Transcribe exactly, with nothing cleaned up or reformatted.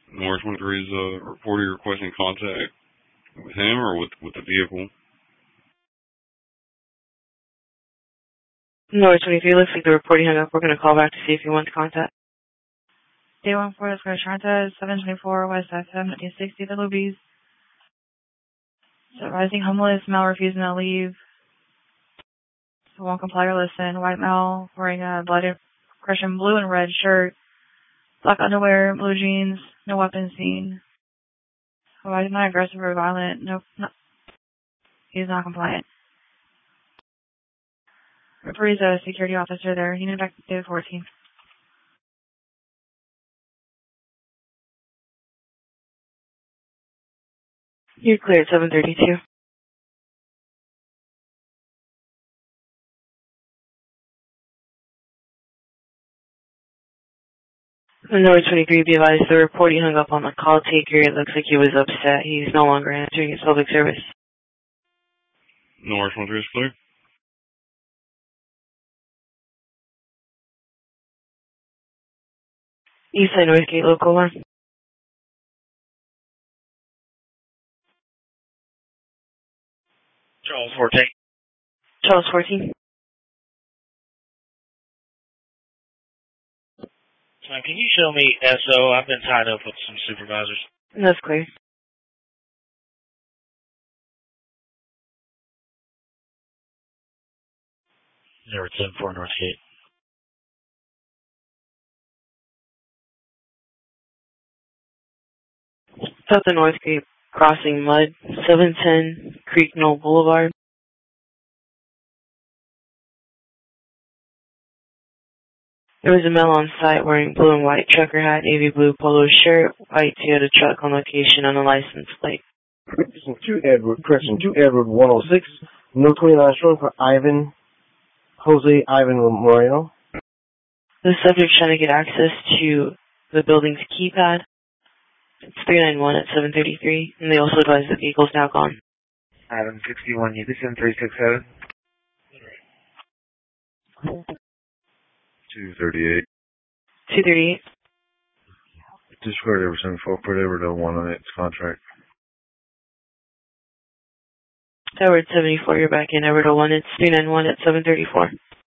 Norris one three is uh, reporting requesting contact with him or with, with the vehicle. Norris twenty-three, looks like the reporting hung up. We're going to call back to see if he wants contact. Day one four, let's go to Shanta, seven twenty-four West F M, nineteen sixty, the Lubies. So rising homeless, male refusing to leave. So won't comply or listen. White male wearing a blooded Christian blue and red shirt. Black underwear, blue jeans, no weapons seen. So why is not aggressive or violent? Nope, no. He's not compliant. Referee's a security officer there. Unit back to day fourteen. You're clear at seven thirty-two. Norris twenty-three, be advised the report he hung up on the call taker. It looks like he was upset. He's no longer answering his public service. Norris one three is clear. Eastside Northgate, local one. Charles fourteen. Charles fourteen. Son, can you show me S O? I've been tied up with some supervisors. That's clear. Zero ten four Northgate. South of Northgate, crossing mud, seven ten Creek Knoll Boulevard. There was a male on site wearing blue and white trucker hat, navy blue polo shirt, white Toyota truck on location on a license plate. Crescent two Edward, Crescent two Edward one oh six, no twenty-nine showing for Ivan, Jose Ivan Moreno. The subject's trying to get access to the building's keypad. It's three nine one at seven thirty-three, and they also advise the vehicle's now gone. Ivan sixty-one, you listen three six seven. two thirty-eight. two thirty-eight. Disregard ever seventy-four, put Everett one on its contract. Edward seventy-four, you're back in. Everett one, it's three nine one at seven thirty-four.